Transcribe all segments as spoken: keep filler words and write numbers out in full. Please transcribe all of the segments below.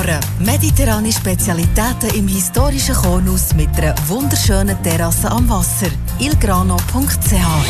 hören mediterrane Spezialitäten im historischen Kornhaus mit einer wunderschönen Terrasse am Wasser. il grano punkt c h.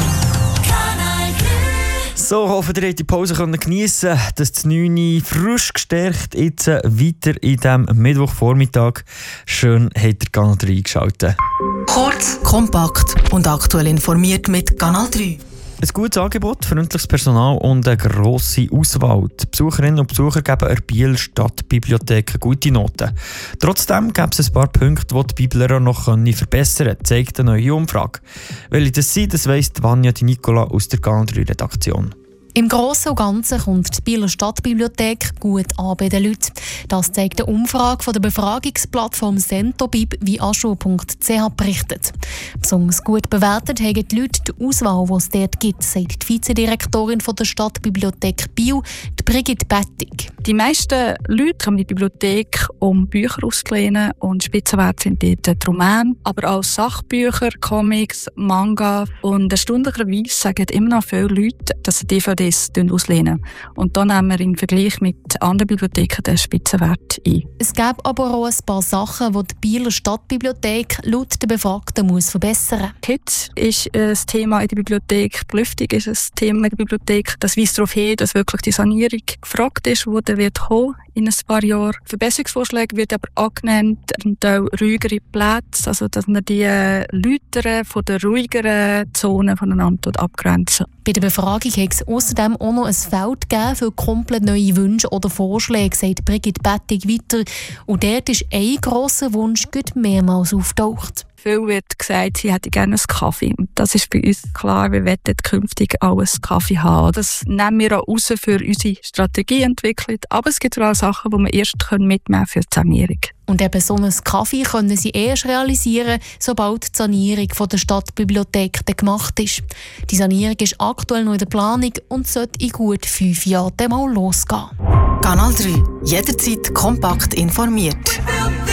So, hoffen ihr, die Pause geniessen können, dass das neun frisch gestärkt jetzt weiter in diesem Mittwochvormittag. Schön habt ihr Kanal drei eingeschaltet. Kurz, kompakt und aktuell informiert mit Kanal drei. Ein gutes Angebot, freundliches Personal und eine grosse Auswahl. Die Besucherinnen und Besucher geben der Biel Stadtbibliothek gute Noten. Trotzdem gibt es ein paar Punkte, die die Bibler noch verbessern können, zeigt eine neue Umfrage. Welche das sind, das weiss Vanja Di Nicola aus der Kanal drei Redaktion. Im Grossen und Ganzen kommt die Bieler Stadtbibliothek gut an bei den Leuten. Das zeigt eine Umfrage von der Befragungsplattform Sentobib, wie ascho punkt c h berichtet. Besonders gut bewertet haben die Leute die Auswahl, die es dort gibt, sagt die Vizedirektorin von der Stadtbibliothek Biel, die Brigitte Bettig. Die meisten Leute kommen in die Bibliothek, um Bücher auszulehnen, und Spitzenwert sind dort die Romane, aber auch Sachbücher, Comics, Manga, und erstaunlicherweise sagen immer noch viele Leute, dass sie D V Ds auslehnen. Und da nehmen wir im Vergleich mit anderen Bibliotheken den Spitzenwert ein. Es gäbe aber auch ein paar Sachen, die die Bieler Stadtbibliothek laut der Befragten muss verbessern muss. Hitze ist ein Thema in der Bibliothek, die Belüftung ist ein Thema in der Bibliothek. Das weist darauf hin, dass wirklich die Sanierung gefragt ist, die dann wird kommen in ein paar Jahren. Verbesserungsvorschläge wird aber angenannt, und auch ruhigere Plätze, also dass man die lauteren von den ruhigeren Zonen voneinander abgrenzen. Bei der Befragung hat es außerdem auch noch ein Feld gegeben für komplett neue Wünsche oder Vorschläge, sagt Brigitte Bettig weiter. Und dort ist ein grosser Wunsch gut mehrmals auftaucht. Viel wird gesagt, sie hätte gerne einen Kaffee. Und das ist für uns klar, wir wollen künftig auch einen Kaffee haben. Das nehmen wir auch raus für unsere Strategie entwickelt. Aber es gibt auch Sachen, die wir erst mitnehmen können für die Sanierung. Und eben so einen Kaffee können sie erst realisieren, sobald die Sanierung von der Stadtbibliothek gemacht ist. Die Sanierung ist aktuell noch in der Planung und sollte in gut fünf Jahren mal losgehen. Kanal drei. Jederzeit kompakt informiert.